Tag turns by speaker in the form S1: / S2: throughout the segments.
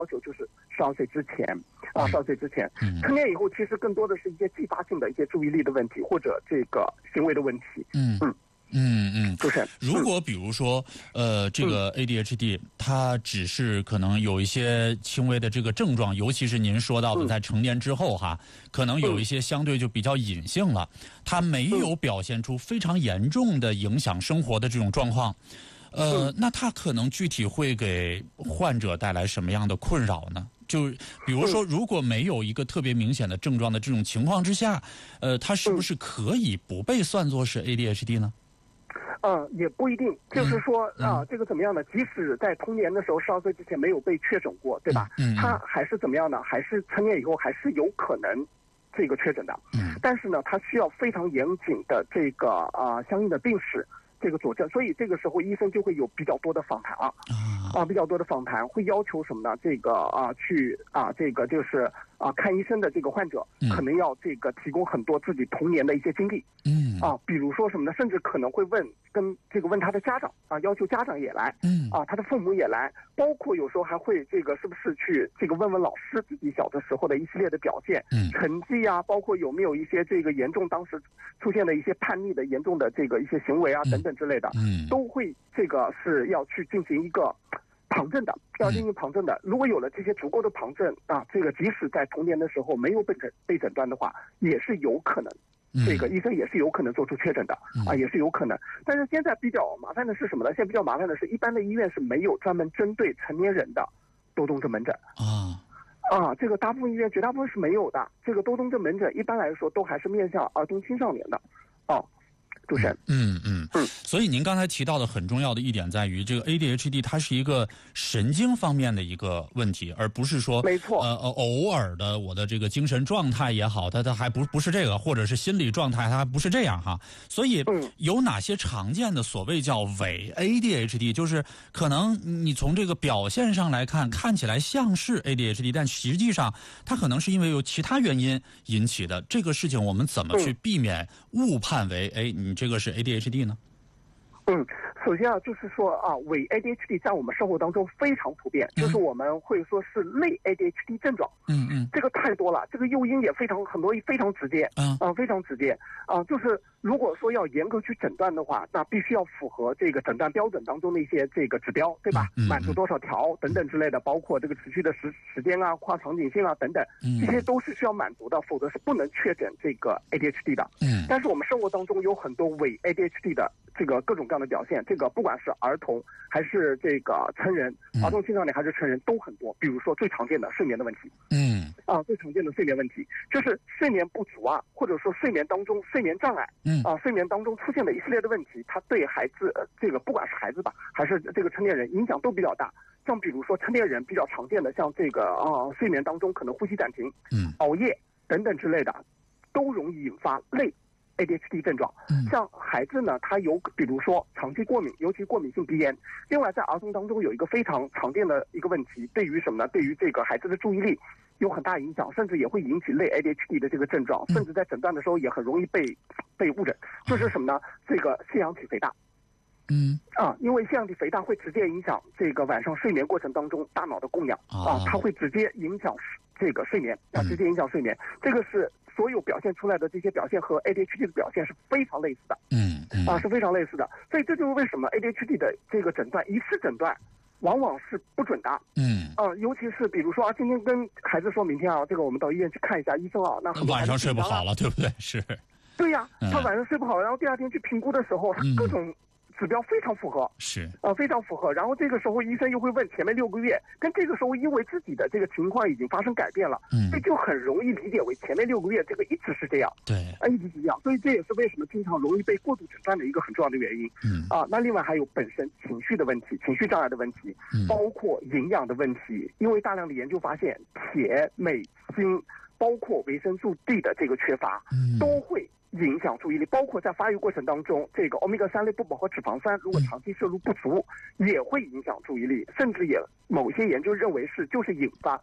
S1: 要求就是12岁之前12岁之前，成年以后其实更多的是一些继发性的一些注意力的问题或者这个行为的问题。就是
S2: 如果比如说这个 ADHD 它只是可能有一些轻微的这个症状，尤其是您说到的在成年之后哈，可能有一些相对就比较隐性了，它没有表现出非常严重的影响生活的这种状况，那它可能具体会给患者带来什么样的困扰呢？就比如说，如果没有一个特别明显的症状的这种情况之下，它是不是可以不被算作是 ADHD 呢？
S1: 也不一定，就是说这个怎么样呢？即使在童年的时候12岁之前没有被确诊过，对吧？他还是怎么样呢？还是成年以后还是有可能这个确诊的。但是呢，他需要非常严谨的这个相应的病史这个佐证，所以这个时候医生就会有比较多的访谈比较多的访谈会要求什么呢？这个去这个就是看医生的这个患者可能要这个提供很多自己童年的一些经历，比如说什么呢？甚至可能会问他的家长要求家长也来，他的父母也来，包括有时候还会这个是不是去这个问问老师自己小的时候的一系列的表现，成绩包括有没有一些这个严重当时出现的一些叛逆的严重的这个一些行为等等之类的，都会这个是要去进行一个旁证的，要进行旁证的。如果有了这些足够的旁证这个即使在童年的时候没有被诊断的话，也是有可能，这个医生也是有可能做出确诊的也是有可能。但是现在比较麻烦的是什么呢？现在比较麻烦的是，一般的医院是没有专门针对成年人的多动症门诊这个大部分医院绝大部分是没有的。这个多动症门诊一般来说都还是面向儿童青少年的主持人。
S2: 所以您刚才提到的很重要的一点在于，这个 ADHD 它是一个神经方面的一个问题，而不是说
S1: 没错
S2: 偶尔的我的这个精神状态也好，它还不是这个，或者是心理状态它还不是这样哈。所以有哪些常见的所谓叫伪 ADHD， 就是可能你从这个表现上来看起来像是 ADHD， 但实际上它可能是因为有其他原因引起的。这个事情我们怎么去避免误判为你这个是 ADHD 呢？
S1: 首先就是说伪 ADHD 在我们生活当中非常普遍，就是我们会说是类 ADHD 症状。这个太多了，这个诱因也很多非常直接，非常直接就是如果说要严格去诊断的话，那必须要符合这个诊断标准当中的一些这个指标，对吧？满足多少条等等之类的，包括这个持续的时间跨场景性等等，这些都是需要满足的，否则是不能确诊这个 ADHD 的。但是我们生活当中有很多伪 ADHD 的这个各种各样的表现，这个不管是儿童还是这个成人，儿童青少年还是成人都很多。比如说最常见的睡眠的问题，最常见的睡眠问题就是睡眠不足或者说睡眠当中睡眠障碍，睡眠当中出现的一系列的问题，它对孩子这个不管是孩子吧还是这个成年人影响都比较大。像比如说成年人比较常见的，像这个睡眠当中可能呼吸暂停，熬夜等等之类的，都容易引发类ADHD 症状。像孩子呢，他有比如说长期过敏，尤其过敏性鼻炎。另外在儿童当中有一个非常常见的一个问题，对于什么呢？对于这个孩子的注意力有很大影响，甚至也会引起类 ADHD 的这个症状，甚至在诊断的时候也很容易被误诊。就是什么呢？这个腺样体肥大。因为腺样体肥大会直接影响这个晚上睡眠过程当中大脑的供氧它会直接影响这个睡眠直接影响睡眠。这个是所有表现出来的这些表现和 ADHD 的表现是非常类似的，是非常类似的。所以这就是为什么 ADHD 的这个诊断一次诊断往往是不准的。尤其是比如说今天跟孩子说明天这个我们到医院去看一下医生那很多
S2: 晚上睡不好了，对不对？是。
S1: 对呀，他晚上睡不好，然后第二天去评估的时候，他各种指标非常符合，
S2: 是
S1: 非常符合。然后这个时候医生又会问前面6个月，跟这个时候因为自己的这个情况已经发生改变了，所以就很容易理解为前面6个月这个一直是这样，
S2: 对，
S1: 一直是这样。所以这也是为什么经常容易被过度诊断的一个很重要的原因。那另外还有本身情绪的问题、情绪障碍的问题，包括营养的问题，因为大量的研究发现，铁、镁、锌，包括维生素 D 的这个缺乏，都会影响注意力，包括在发育过程当中，这个欧米伽3类不饱和脂肪酸如果长期摄入不足，也会影响注意力，甚至某些研究认为就是引发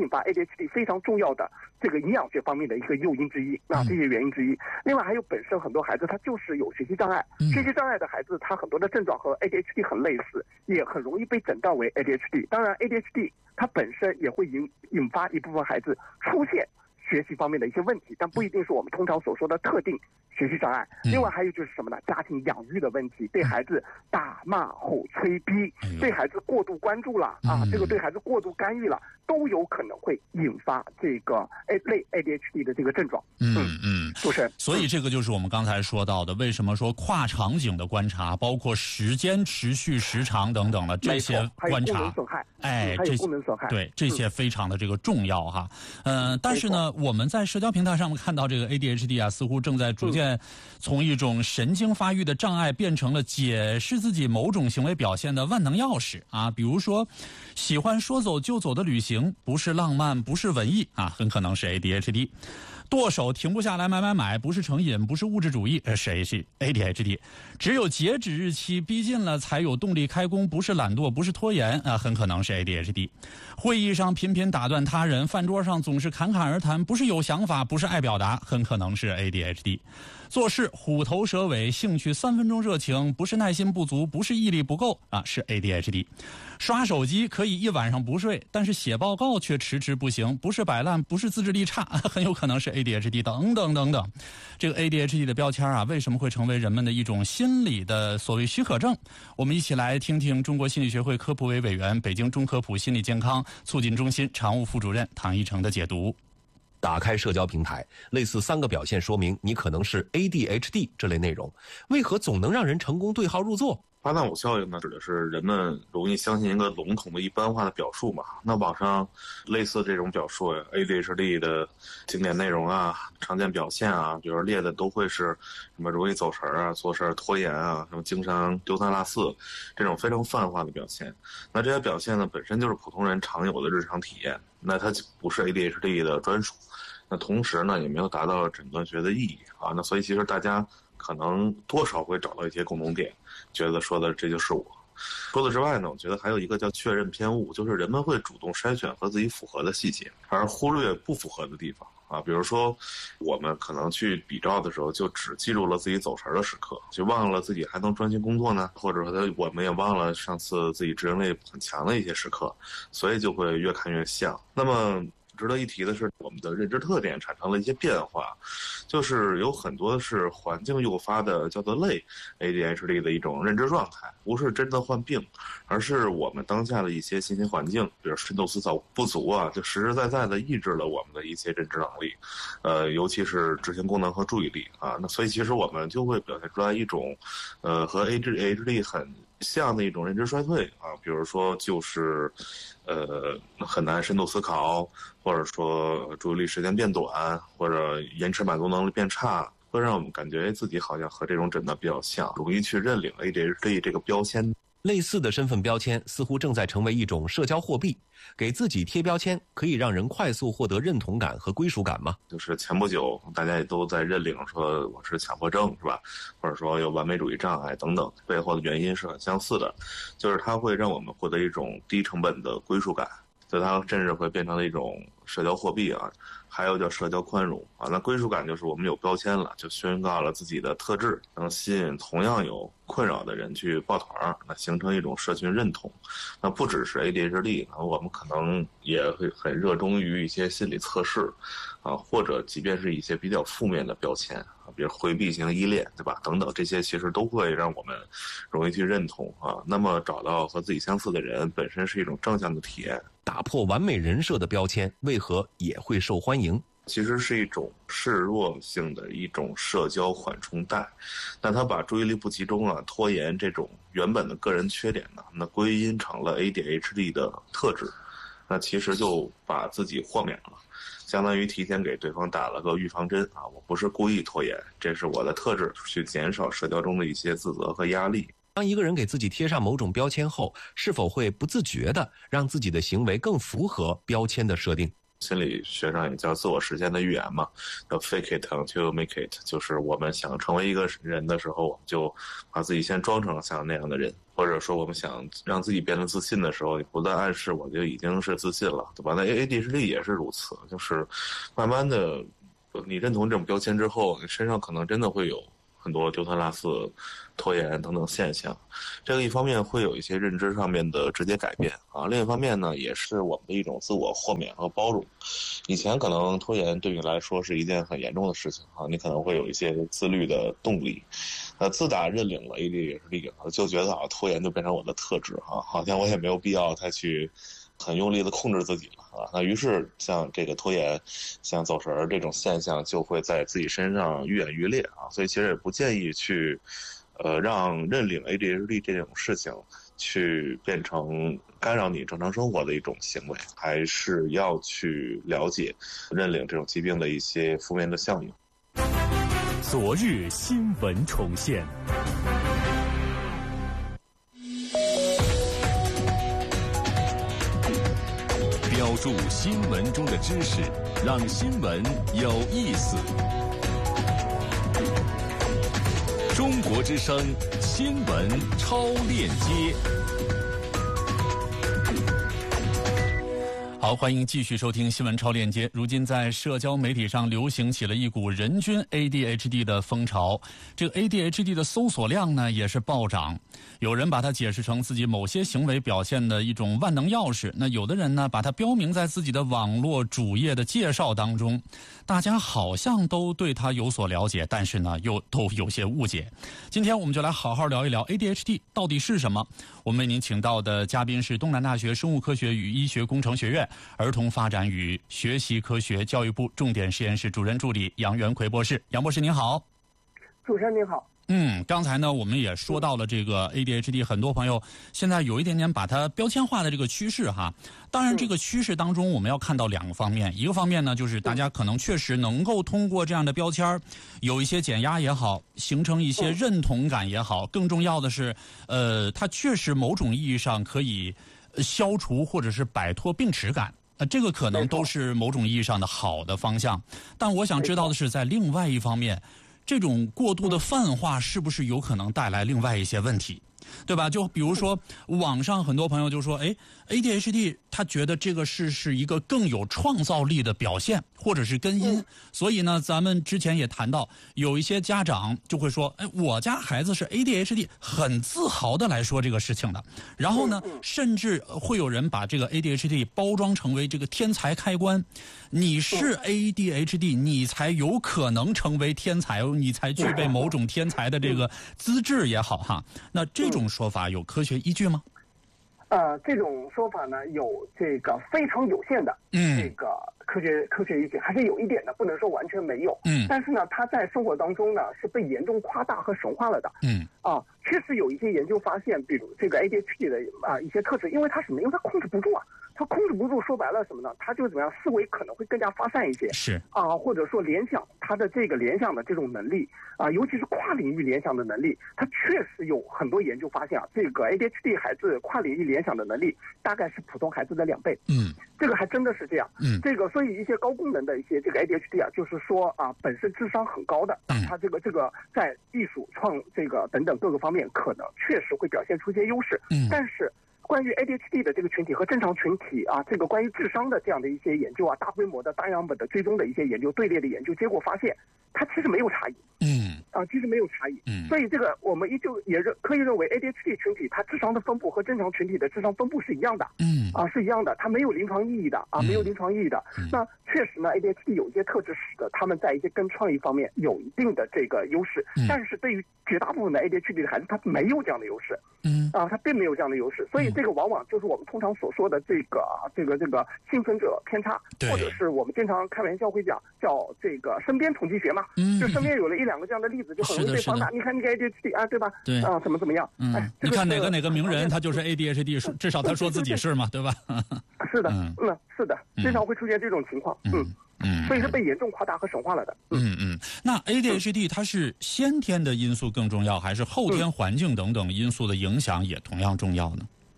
S1: ADHD 非常重要的这个营养学方面的一个诱因之一这些原因之一。另外还有本身很多孩子他就是有学习障碍，学习障碍的孩子他很多的症状和 ADHD 很类似，也很容易被诊断为 ADHD。当然 ADHD 它本身也会引发一部分孩子出现学习方面的一些问题，但不一定是我们通常所说的特定学习障碍。另外还有就是什么呢？家庭养育的问题，对孩子打骂吼催逼，对孩子过度关注了这个对孩子过度干预了，都有可能会引发这个类 ADHD 的这个症状。主持人，
S2: 所以这个就是我们刚才说到的，为什么说跨场景的观察，包括时间持续时长等等的这些观察，
S1: 还有功能损害，
S2: 还
S1: 有功能损害，
S2: 对这些非常的这个重要哈。但是呢，我们在社交平台上面看到这个 ADHD 似乎正在逐渐从一种神经发育的障碍变成了解释自己某种行为表现的万能钥匙比如说喜欢说走就走的旅行，不是浪漫，不是文艺很可能是 ADHD。剁手停不下来买，不是成瘾，不是物质主义，是 ADHD。只有截止日期逼近了才有动力开工，不是懒惰，不是拖延很可能是 ADHD。会议上频频打断他人，饭桌上总是侃侃而谈，不是有想法，不是爱表达，很可能是 ADHD。做事虎头蛇尾，兴趣3分钟热情，不是耐心不足，不是毅力不够是 ADHD。刷手机可以一晚上不睡，但是写报告却迟迟不行，不是摆烂，不是自制力差，很有可能是 ADHD 等等等等。这个 ADHD 的标签为什么会成为人们的一种心理的所谓许可证？我们一起来听听中国心理学会科普委委员、北京中科普心理健康促进中心常务副主任唐一成的解读。
S3: 打开社交平台，类似3个表现说明你可能是 ADHD 这类内容，为何总能让人成功对号入座？
S4: 巴纳姆效应呢，指的是人们容易相信一个笼统的一般化的表述嘛。那网上类似这种表述ADHD 的经典内容常见表现比如列的都会是什么容易走神做事拖延什么经常丢三落四这种非常泛化的表现。那这些表现呢，本身就是普通人常有的日常体验，那它不是 ADHD 的专属。那同时呢，也没有达到诊断学的意义那所以其实大家可能多少会找到一些共同点，觉得说的这就是我。除此之外呢，我觉得还有一个叫确认偏误，就是人们会主动筛选和自己符合的细节，而忽略不符合的地方比如说我们可能去比照的时候，就只记住了自己走神的时刻，就忘了自己还能专心工作呢，或者说我们也忘了上次自己执行力很强的一些时刻，所以就会越看越像。那么值得一提的是，我们的认知特点产生了一些变化，就是有很多是环境诱发的，叫做类 ADHD 的一种认知状态，不是真的患病，而是我们当下的一些信息环境，比如深度思考不足就实实在在的抑制了我们的一些认知能力，尤其是执行功能和注意力那所以其实我们就会表现出来一种，和 ADHD 很像的一种认知衰退比如说就是很难深度思考，或者说注意力时间变短，或者延迟满足能力变差，会让我们感觉自己好像和这种诊断比较像，容易去认领 ADHD 这个标签。
S3: 类似的身份标签似乎正在成为一种社交货币，给自己贴标签可以让人快速获得认同感和归属感吗？
S4: 就是前不久大家也都在认领说我是强迫症是吧，或者说有完美主义障碍等等，背后的原因是很相似的，就是它会让我们获得一种低成本的归属感，所以它甚至会变成了一种社交货币还有叫社交宽容那归属感就是我们有标签了，就宣告了自己的特质，能吸引同样有困扰的人去抱团，那形成一种社群认同。那不只是 ADHD 我们可能也会很热衷于一些心理测试或者即便是一些比较负面的标签比如回避型依恋对吧等等，这些其实都会让我们容易去认同那么找到和自己相似的人本身是一种正向的体验。
S3: 打破完美人设的标签为何也会受欢迎？
S4: 其实是一种示弱性的一种社交缓冲带，那它把注意力不集中拖延这种原本的个人缺点呢，那归因成了 ADHD 的特质，那其实就把自己豁免了，相当于提前给对方打了个预防针我不是故意拖延，这是我的特质，去减少社交中的一些自责和压力。
S3: 当一个人给自己贴上某种标签后，是否会不自觉地让自己的行为更符合标签的设定？
S4: 心理学上也叫自我实现的预言嘛，叫 fake it until make it， 就是我们想成为一个人的时候，我们就把自己先装成像那样的人，或者说我们想让自己变得自信的时候，你不断暗示我就已经是自信了，对吧？那 ADHD 也是如此，就是慢慢的你认同这种标签之后，你身上可能真的会有很多丢三落四、拖延等等现象。这个一方面会有一些认知上面的直接改变啊，另一方面呢，也是我们的一种自我豁免和包容。以前可能拖延对你来说是一件很严重的事情啊，你可能会有一些自律的动力。自打认领了 ADHD， 就觉得拖延就变成我的特质啊，好像我也没有必要再去很用力的控制自己了啊。那于是像这个拖延、像走神这种现象就会在自己身上愈演愈烈啊。所以其实也不建议去让认领 ADHD 这种事情去变成干扰你正常生活的一种行为，还是要去了解认领这种疾病的一些负面的效应。
S5: 昨日新闻重现，标注新闻中的知识，让新闻有意思。中国之声新闻超链接。
S2: 好，欢迎继续收听新闻超链接。如今在社交媒体上流行起了一股人均 ADHD 的风潮，这个 ADHD 的搜索量呢也是暴涨。有人把它解释成自己某些行为表现的一种万能钥匙，那有的人呢把它标明在自己的网络主页的介绍当中。大家好像都对它有所了解，但是呢又都有些误解。今天我们就来好好聊一聊 ADHD 到底是什么。我们为您请到的嘉宾是东南大学生物科学与医学工程学院儿童发展与学习科学教育部重点实验室主任助理杨元奎博士。杨博士您好。
S1: 主持人您好。
S2: 刚才呢我们也说到了这个 ADHD， 很多朋友现在有一点点把它标签化的这个趋势哈。当然这个趋势当中我们要看到两个方面，一个方面呢就是大家可能确实能够通过这样的标签有一些减压也好，形成一些认同感也好，更重要的是它确实某种意义上可以消除或者是摆脱病耻感。这个可能都是某种意义上的好的方向。但我想知道的是，在另外一方面，这种过度的泛化是不是有可能带来另外一些问题，对吧？就比如说网上很多朋友就说ADHD 他觉得这个是一个更有创造力的表现或者是根因，所以呢咱们之前也谈到有一些家长就会说我家孩子是 ADHD， 很自豪的来说这个事情的。然后呢甚至会有人把这个 ADHD 包装成为这个天才开关，你是 ADHD 你才有可能成为天才，你才具备某种天才的这个资质也好哈。那这种说法有科学依据吗？
S1: 这种说法呢有这个非常有限的这个科学依据，还是有一点的，不能说完全没有。但是呢它在生活当中呢是被严重夸大和神化了的。确实有一些研究发现，比如这个 ADHD 的一些特质，因为它什么？因为它控制不住啊。它控制不住，说白了什么呢？它就怎么样，思维可能会更加发散一些，
S2: 是
S1: 或者说联想，它的这个联想的这种能力尤其是跨领域联想的能力，它确实有很多研究发现这个 ADHD 孩子跨领域联想的能力大概是普通孩子的2倍。这个还真的是这样。这个所以一些高功能的一些这个 ADHD 就是说本身智商很高的，它这个在艺术这个等等各个方面可能确实会表现出一些优势。但是关于 ADHD 的这个群体和正常群体这个关于智商的这样的一些研究大规模的大样本的追踪的一些研究，队列的研究结果发现，它其实没有差异。其实没有差异。所以这个我们也可以认为 ADHD 群体它智商的分布和正常群体的智商分布是一样的。是一样的，它没有临床意义的没有临床意义的。那确实呢 ADHD 有一些特质使得他们在一些跟创意方面有一定的这个优势，但是对于绝大部分的 ADHD 的孩子，他没有这样的优势。他并没有这样的优势，所以这个往往就是我们通常所说的这个幸存者偏差，或者是我们经常开玩笑会讲叫这个身边统计学嘛。就身边有了1-2个这样的例子，就很容易被放大。你看那个 ADHD 对吧？对怎么样？
S2: 你看哪个名人他就是 ADHD， 至少他说自己是嘛，对吧？
S1: 是的，是的，经常会出现这种情况。所以是被严重夸大和神化了的。
S2: 那 ADHD 它是先天的因素更重要，还是后天环境等等因素的影响也同样重要呢？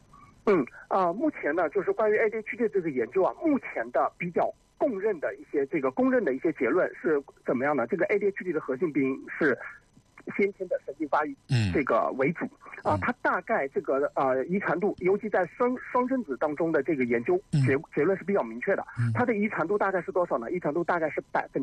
S1: 目前呢，就是关于 ADHD 这个研究啊，目前的比较公认的一些结论是怎么样呢？这个 ADHD 的核心病因是先天的神经发育这个为主它大概这个遗传度，尤其在双生子当中的这个研究结论是比较明确的。它的遗传度大概是多少呢？遗传度大概是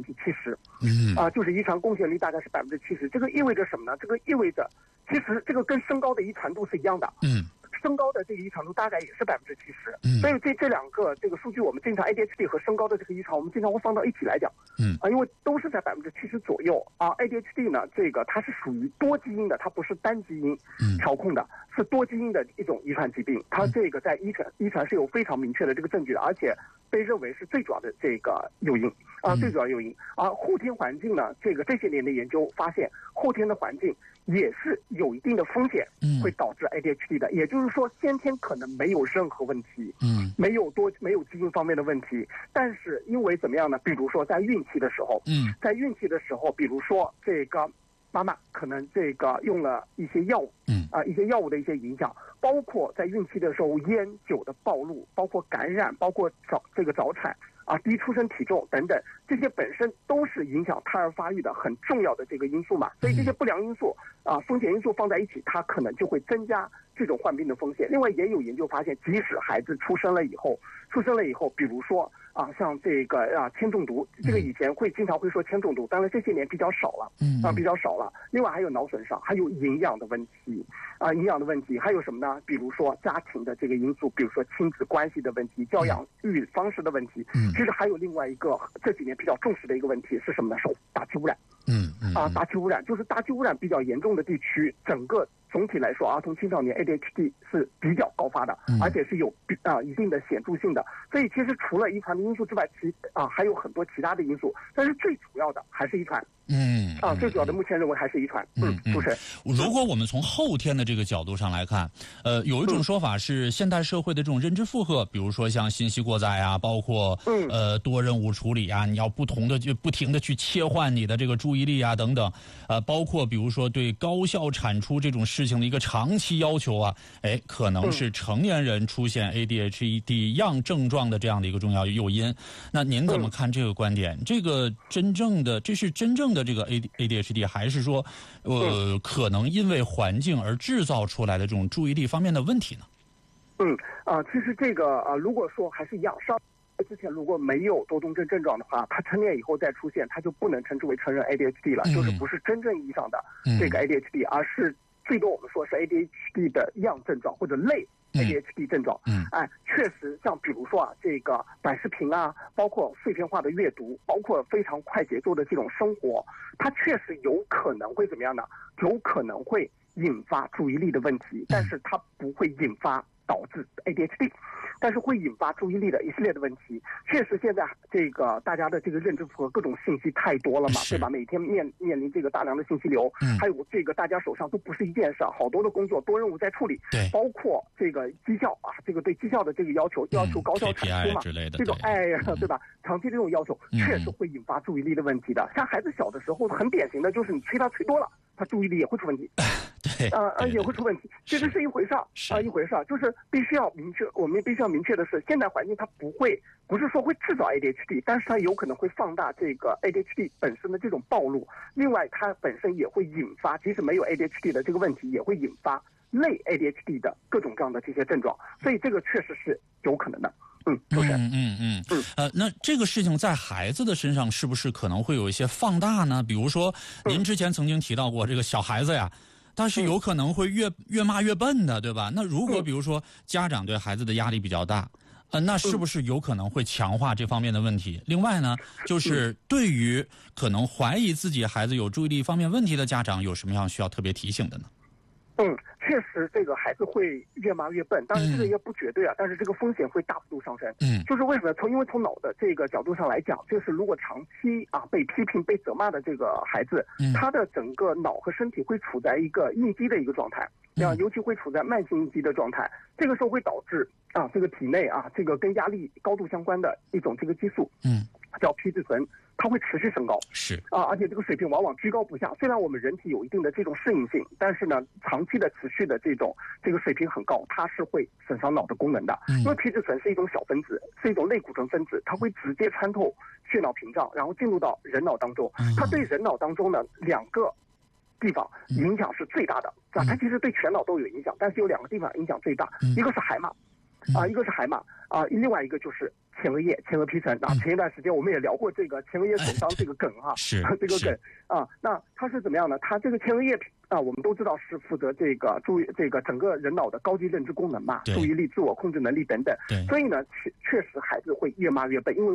S1: 70%，就是遗传贡献率大概是70%。这个意味着什么呢？这个意味着其实这个跟身高的遗传度是一样的。身高的这个遗传度大概也是70%，所以这两个这个数据，我们经常 ADHD 和身高的这个遗传，我们经常会放到一起来讲，因为都是在70%左右ADHD 呢，这个它是属于多基因的，它不是单基因调控的，是多基因的一种遗传疾病，它这个在遗传是有非常明确的这个证据的，而且被认为是最主要的这个诱因最主要诱因后天环境呢，这些年的研究发现，后天的环境也是有一定的风险会导致 ADHD 的，也就是说先天可能没有任何问题，没有基因方面的问题，但是因为怎么样呢？比如说在孕期的时候，比如说这个妈妈可能这个用了一些药物，一些药物的一些影响，包括在孕期的时候烟酒的暴露，包括感染，包括早产。低出生体重等等，这些本身都是影响胎儿发育的很重要的这个因素嘛，所以这些不良因素风险因素放在一起，它可能就会增加这种患病的风险。另外也有研究发现，即使孩子出生了以后，比如说像这个铅中毒，这个以前经常会说铅中毒，当然这些年比较少了，比较少了。另外还有脑损伤，还有营养的问题还有什么呢？比如说家庭的这个因素，比如说亲子关系的问题，教养育方式的问题。其实还有另外一个这几年比较重视的一个问题是什么呢？是大气污染。大气污染就是大气污染比较严重的地区，整个总体来说，儿童青少年 ADHD 是比较高发的，而且是有一定的显著性的。所以其实除了遗传的因素之外，还有很多其他的因素，但是最主要的还是遗传。最主要的目前认为还是遗传。主持人，
S2: 如果我们从后天的这个角度上来看，有一种说法是现代社会的这种认知负荷，比如说像信息过载啊，包括多任务处理啊，你要不停的去切换你的这个注意力啊等等，包括比如说对高效产出这种事情的一个长期要求啊，可能是成年人出现 ADHD 样症状的这样的一个重要诱因。那您怎么看这个观点？这是真正的这个 ADHD， 还是说可能因为环境而制造出来的这种注意力方面的问题呢？
S1: 其实这个如果说还是一样，之前如果没有多动症症状的话，他成年以后再出现，他就不能称之为成人 ADHD 了，就是不是真正意义上的这个 ADHD，而是最多我们说是 ADHD 的样症状或者类 ADHD 症状。确实像比如说这个短视频包括碎片化的阅读，包括非常快节奏的这种生活，它确实有可能会怎么样呢？有可能会引发注意力的问题，但是它不会导致 ADHD， 但是会引发注意力的一系列的问题。确实现在这个大家的这个认知符合各种信息太多了嘛，对吧？每天面临这个大量的信息流，还有这个大家手上都不是一件事，好多的工作多任务在处理，包括这个绩效这个对绩效的这个要求高效产出嘛，这种对吧？长期这种要求确实会引发注意力的问题的。像孩子小的时候很典型的就是你催他催多了，他注意力也会出问题。也会出问题，其实是一回事就是我们必须要明确的是，现代环境它不是说会制造 ADHD， 但是它有可能会放大这个 ADHD 本身的这种暴露。另外，它本身也会引发，即使没有 ADHD 的这个问题，也会引发类 ADHD 的各种各样的这些症状，所以这个确实是有可能的。
S2: 那这个事情在孩子的身上是不是可能会有一些放大呢？比如说，您之前曾经提到过这个小孩子呀。但是有可能会越骂越笨的，对吧？那如果比如说家长对孩子的压力比较大，那是不是有可能会强化这方面的问题？另外呢，就是对于可能怀疑自己孩子有注意力方面问题的家长，有什么样需要特别提醒的呢？
S1: 确实这个孩子会越骂越笨，当然这个也不绝对但是这个风险会大幅度上升。就是为什么？因为从脑的这个角度上来讲，就是如果长期被批评被责骂的这个孩子，他的整个脑和身体会处在一个应激的一个状态，尤其会处在慢性应激的状态，这个时候会导致这个体内这个跟压力高度相关的一种这个激素叫皮质醇，它会持续升高。
S2: 是
S1: 而且这个水平往往居高不下。虽然我们人体有一定的这种适应性，但是呢，长期的持续的这个水平很高，它是会损伤脑的功能的。因为皮质醇是一种小分子，是一种类固醇分子，它会直接穿透血脑屏障，然后进入到人脑当中。它对人脑当中的2个地方影响是最大的，它其实对全脑都有影响，但是有2个地方影响最大，一个是海马，一个是海马另外一个就是前额叶、前额皮层。前一段时间我们也聊过这个前额叶损伤这个梗
S2: 是
S1: 这个梗那它是怎么样呢？它这个前额叶我们都知道是负责这个整个人脑的高级认知功能嘛，注意力、自我控制能力等等。所以呢，确实孩子会越骂越笨，因为